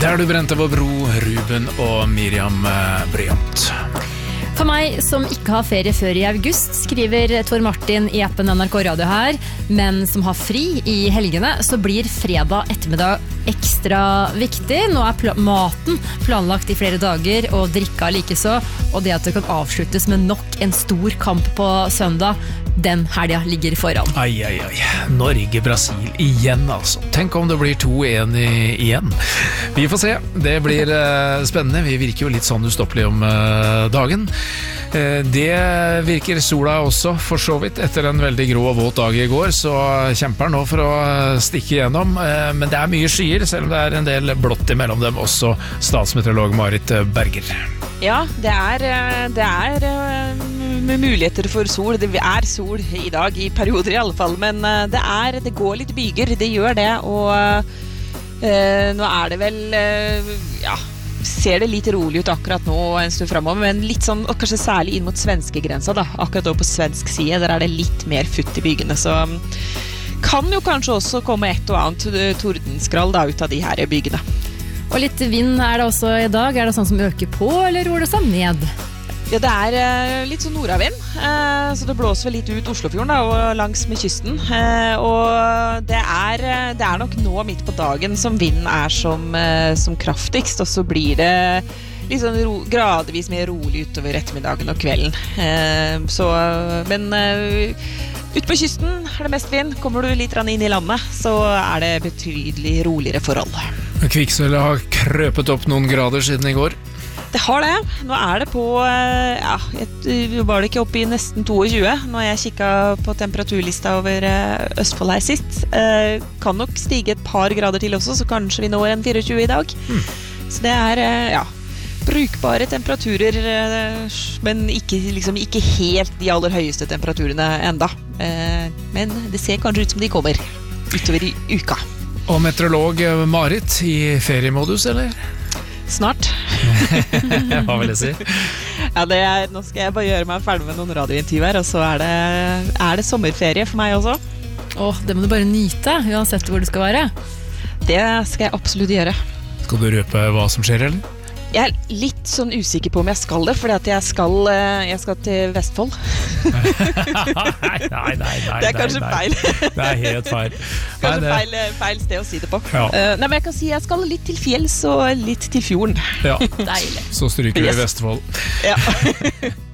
Der du brente vår bro, Ruben og Miriam Bryant. For meg som ikke har ferie før i august, skriver Tor Martin i appen NRK Radio her, men som har fri i helgene, så blir fredag ettermiddag ekstra viktig. Nå er maten planlagt i flere dager, og drikka likeså, og det at det kan avsluttes med nok en stor kamp på søndag, den helga ligger foran. Ai. Norge-Brasil igjen, altså. Tenk om det blir 2-1 igjen. Vi får se. Det blir spennende. Vi virker jo litt sånn ustoppelige om dagen. Det virker sola også, for så vidt. Etter en veldig grå og våt dag i går, så kjemper han nå for å stikke igjennom. Men det er mye skyer, selv om det er en del blått imellom dem, også statsmeteorolog Marit Berger. Ja, det er muligheter for sol. Det er sol i dag, i perioder i alle fall, men det går litt byger, det gjør det, og nå er det vel, ser det litt rolig ut akkurat nå en stund fremover, men litt sånn, og kanskje særlig inn mot svenskegrensa da, akkurat da på svensk side, der er det litt mer futt i bygene, så kan jo kanskje også komme et og annet tordenskrall da, ut av de her bygene. Og litt vind er det også i dag. Er det sånn som øker på, eller roer det seg ned? Ja, det er litt sånn nordavind, så det blåser vel litt ut Oslofjorden da, og langs med kysten. Og det er nok nå midt på dagen som vinden er som kraftigst, og så blir det litt sånn gradvis mer rolig utover ettermiddagen og kvelden. Men ute på kysten er det mest vind. Kommer du litt inn i landet, så er det betydelig roligere forhold. Kvikksølvet har krøpet opp noen grader siden i går. Det har det. Nå er det på, var det ikke oppe i nesten 22 når jeg kikket på temperaturlista over Østfold her sist. Kan nok stige et par grader til også, så kanskje vi når en 24 i dag. Så det er, brukbare temperaturer, men ikke helt de aller høyeste temperaturene enda. Men det ser kanskje ut som de kommer utover i uka. Og meteorolog Marit i feriemodus, eller? Snart. Hva vil jeg si? Ja, nå skal jeg bare gjøre meg ferdig med noen radiointervjuer, og så er det sommerferie for meg også. Det må du bare nyte, uansett hvor du skal være. Det skal jeg absolutt gjøre. Skal du røpe hva som skjer, eller? Jeg er litt sånn usikker på om jeg skal det, fordi at jeg skal til Vestfold. Nei. Det er kanskje feil. Det er helt feil. Kanskje feil sted å si det på. Ja. Nei, men jeg kan si jeg skal litt til fjells og litt til fjorden. Ja. Deilig. Så stryker vi Vestfold. Ja.